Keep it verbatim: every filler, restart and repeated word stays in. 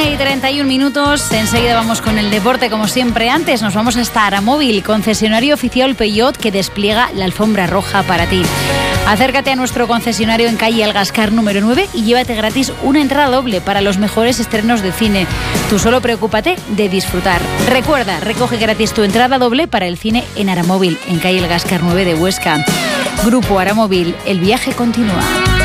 y treinta y un minutos. Enseguida vamos con el deporte, como siempre. Antes nos vamos hasta Aramóvil, concesionario oficial Peugeot que despliega la alfombra roja para ti. Acércate a nuestro concesionario en calle El Gascar número nueve y llévate gratis una entrada doble para los mejores estrenos de cine. Tú solo preocúpate de disfrutar. Recuerda, recoge gratis tu entrada doble para el cine en Aramóvil, en calle El Gascar nueve de Huesca. Grupo Aramóvil, el viaje continúa.